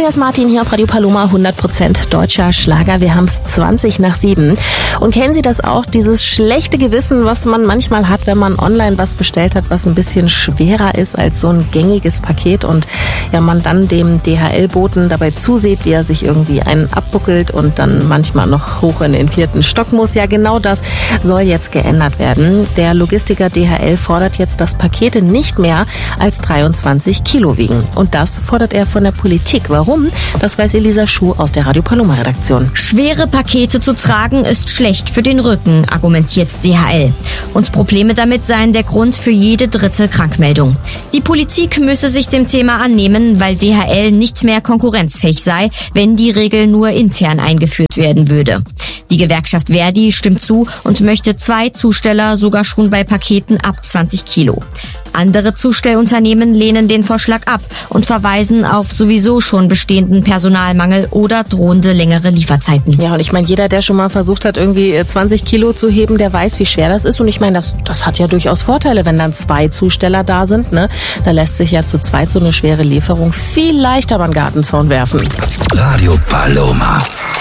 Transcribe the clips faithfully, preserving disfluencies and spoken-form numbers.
Andreas Martin hier auf Radio Paloma, hundert Prozent deutscher Schlager. Wir haben es zwanzig nach sieben. Und kennen Sie das auch, dieses schlechte Gewissen, was man manchmal hat, wenn man online was bestellt hat, was ein bisschen schwerer ist als so ein gängiges Paket und ja, man dann dem D H L-Boten dabei zusieht, wie er sich irgendwie einen abbuckelt und dann manchmal noch hoch in den vierten Stock muss. Ja, genau das soll jetzt geändert werden. Der Logistiker D H L fordert jetzt, dass Pakete nicht mehr als dreiundzwanzig Kilo wiegen. Und das fordert er von der Politik. Warum? Das weiß Elisa Schuh aus der Radio Paloma Redaktion. Schwere Pakete zu tragen ist schlecht für den Rücken, argumentiert D H L. Und Probleme damit seien der Grund für jede dritte Krankmeldung. Die Politik müsse sich dem Thema annehmen, weil D H L nicht mehr konkurrenzfähig sei, wenn die Regel nur intern eingeführt werden würde. Die Gewerkschaft Verdi stimmt zu und möchte zwei Zusteller sogar schon bei Paketen ab zwanzig Kilo. Andere Zustellunternehmen lehnen den Vorschlag ab und verweisen auf sowieso schon bestehenden Personalmangel oder drohende längere Lieferzeiten. Ja, und ich meine, jeder, der schon mal versucht hat, irgendwie zwanzig Kilo zu heben, der weiß, wie schwer das ist. Und ich meine, das, das hat ja durchaus Vorteile, wenn dann zwei Zusteller da sind. Ne? Da lässt sich ja zu zweit so eine schwere Lieferung viel leichter über den Gartenzaun werfen. Radio Paloma.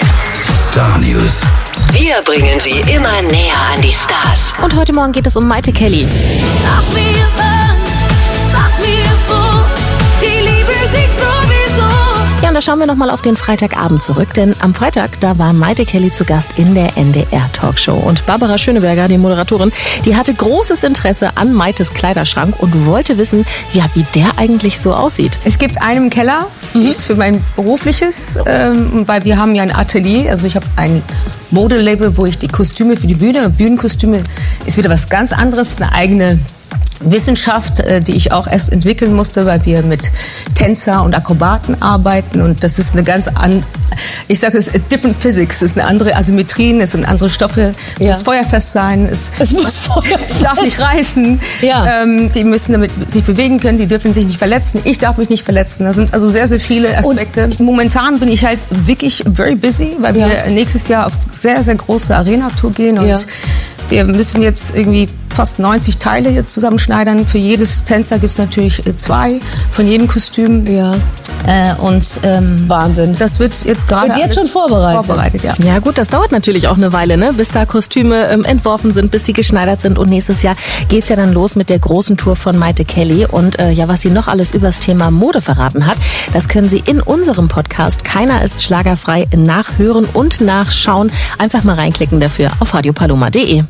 Star News. Wir bringen sie immer näher an die Stars. Und heute Morgen geht es um Mayte Kelly. Sag mir wann, sag mir wo, die Liebe siegt sowieso. Ja, und da schauen wir nochmal auf den Freitagabend zurück, denn am Freitag, da war Mayte Kelly zu Gast in der N D R-Talkshow. Und Barbara Schöneberger, die Moderatorin, die hatte großes Interesse an Maytes Kleiderschrank und wollte wissen, ja, wie der eigentlich so aussieht. Es gibt einen im Keller, die ist für mein berufliches, ähm, weil wir haben ja ein Atelier, also ich habe ein Modelabel, wo ich die Kostüme für die Bühne, Bühnenkostüme ist wieder was ganz anderes, eine eigene Wissenschaft, die ich auch erst entwickeln musste, weil wir mit Tänzer und Akrobaten arbeiten und das ist eine ganz andere, ich sage es, different physics, es sind andere Asymmetrien, es sind andere Stoffe, es ja. muss feuerfest sein, es, es muss feuerfest darf nicht reißen, ja. ähm, die müssen damit sich bewegen können, die dürfen sich nicht verletzen, ich darf mich nicht verletzen, das sind also sehr, sehr viele Aspekte. Und momentan bin ich halt wirklich very busy, weil ja. wir nächstes Jahr auf sehr, sehr große Arena-Tour gehen und ja. wir müssen jetzt irgendwie fast neunzig Teile jetzt zusammenschneidern. Für jedes Tänzer gibt es natürlich zwei von jedem Kostüm. Ja. Äh, und ähm, Wahnsinn. Das wird jetzt gerade und jetzt schon vorbereitet. vorbereitet ja. ja gut, das dauert natürlich auch eine Weile, ne? Bis da Kostüme ähm, entworfen sind, bis die geschneidert sind. Und nächstes Jahr geht's ja dann los mit der großen Tour von Mayte Kelly. Und äh, ja, was sie noch alles übers Thema Mode verraten hat, das können Sie in unserem Podcast Keiner ist schlagerfrei nachhören und nachschauen. Einfach mal reinklicken dafür auf radio paloma punkt de.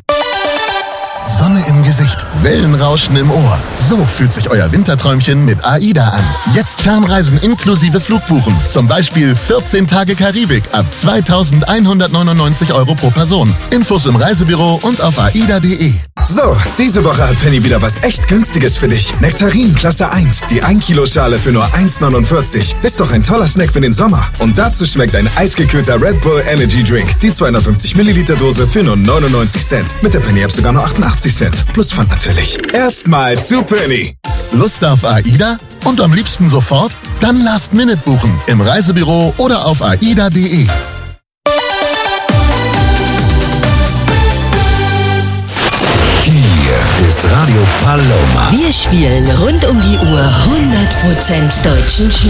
Sonne im Gesicht, Wellenrauschen im Ohr. So fühlt sich euer Winterträumchen mit AIDA an. Jetzt Fernreisen inklusive Flugbuchen. Zum Beispiel vierzehn Tage Karibik ab zweitausendeinhundertneunundneunzig Euro pro Person. Infos im Reisebüro und auf aida punkt de. So, diese Woche hat Penny wieder was echt Günstiges für dich. Nektarin Klasse eins, die ein Kilo Schale für nur eins neunundvierzig. Ist doch ein toller Snack für den Sommer. Und dazu schmeckt ein eisgekühlter Red Bull Energy Drink. Die zweihundertfünfzig Milliliter Dose für nur neunundneunzig Cent. Mit der Penny-App sogar nur achtundachtzig Cent. Plus Pfand natürlich. Erstmal zu Penny. Lust auf AIDA? Und am liebsten sofort? Dann Last Minute buchen. Im Reisebüro oder auf aida punkt de. Hier ist Radio Paloma. Wir spielen rund um die Uhr hundert Prozent deutschen Schlager.